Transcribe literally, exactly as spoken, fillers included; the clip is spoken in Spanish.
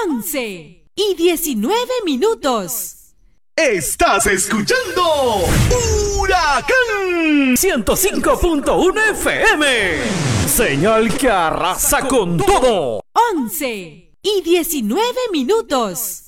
once y diecinueve minutos. Estás escuchando Huracán ciento cinco punto uno F M. Señal que arrasa con todo. once y diecinueve minutos.